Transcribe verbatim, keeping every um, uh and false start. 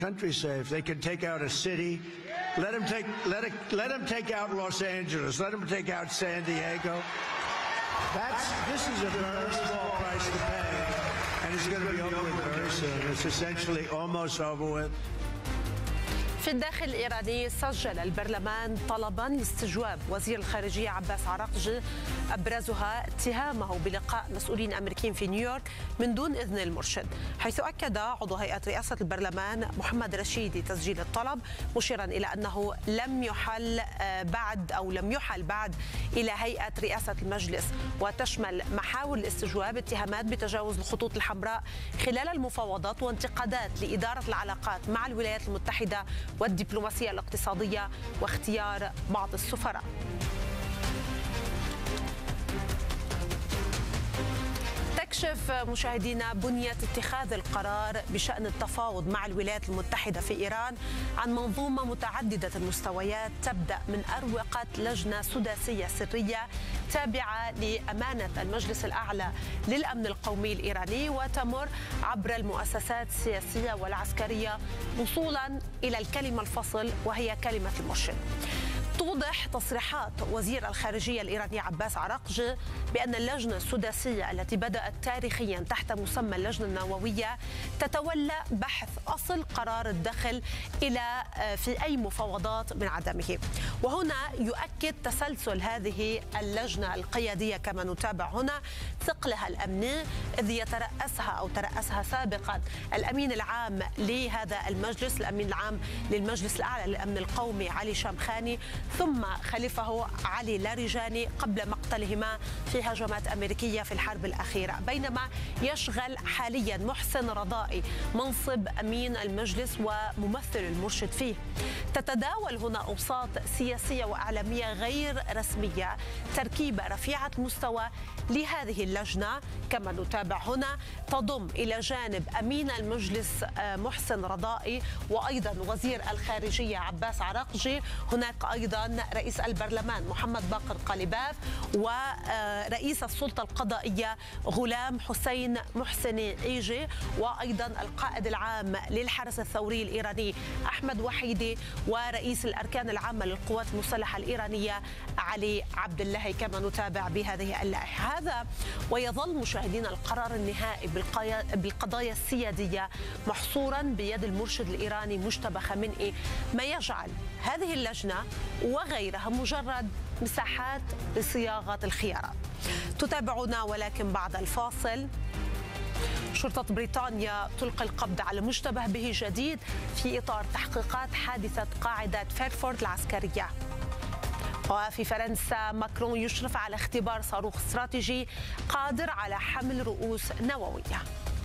country safe. They can take out a city. Let them take let it let them take out Los Angeles. Let them take out San Diego. That's this is a very small price to pay, and it's going to be over with very soon. It's essentially almost over with. في الداخل الإيراني سجل البرلمان طلبا لاستجواب وزير الخارجية عباس عراقجي، أبرزها اتهامه بلقاء مسؤولين أمريكيين في نيويورك من دون إذن المرشد، حيث أكد عضو هيئة رئاسة البرلمان محمد رشيدي تسجيل الطلب، مشيرا إلى أنه لم يحل بعد أو لم يحل بعد إلى هيئة رئاسة المجلس، وتشمل محاور الاستجواب اتهامات بتجاوز الخطوط الحمراء خلال المفاوضات وانتقادات لإدارة العلاقات مع الولايات المتحدة والدبلوماسية الاقتصادية واختيار بعض السفراء. تكشف مشاهدينا بنية اتخاذ القرار بشأن التفاوض مع الولايات المتحدة في إيران عن منظومة متعددة المستويات تبدأ من أروقة لجنة سداسية سرية تابعة لأمانة المجلس الأعلى للأمن القومي الإيراني، وتمر عبر المؤسسات السياسية والعسكرية وصولا إلى الكلمة الفصل وهي كلمة المرشد. توضح تصريحات وزير الخارجية الإيراني عباس عراقجي بأن اللجنة السداسية التي بدأت تاريخيا تحت مسمى اللجنة النووية تتولى بحث أصل قرار الدخل إلى في أي مفاوضات من عدمه. وهنا يؤكد تسلسل هذه اللجنة القيادية كما نتابع هنا ثقلها الأمني، إذ يترأسها أو ترأسها سابقا الأمين العام لهذا المجلس، الأمين العام للمجلس الأعلى للأمن القومي علي شامخاني، ثم خلفه علي لاريجاني قبل مقتلهما في هجمات أمريكية في الحرب الأخيرة، بينما يشغل حاليا محسن رضائي منصب أمين المجلس وممثل المرشد فيه. تتداول هنا أوساط سياسية وإعلامية غير رسمية تركيبة رفيعة مستوى لهذه اللجنة كما نتابع هنا، تضم إلى جانب أمين المجلس محسن رضائي وأيضا وزير الخارجية عباس عراقجي، هناك أيضا رئيس البرلمان محمد باقر قليباف، ورئيس السلطة القضائية غلام حسين محسني عيجي، وأيضا القائد العام للحرس الثوري الإيراني أحمد وحيدي، ورئيس الأركان العامة للقوات المسلحة الإيرانية علي عبد الله كما نتابع بهذه اللائحة. هذا ويظل مشاهدين القرار النهائي بالقضايا السيادية محصورا بيد المرشد الإيراني مجتبى خامنئي، ما يجعل هذه اللجنة وغيرها مجرد مساحات لصياغة الخيارات. تتابعونا ولكن بعد الفاصل. شرطة بريطانيا تلقي القبض على مشتبه به جديد في إطار تحقيقات حادثة قاعدة فيرفورد العسكرية. وفي فرنسا ماكرون يشرف على اختبار صاروخ استراتيجي قادر على حمل رؤوس نووية.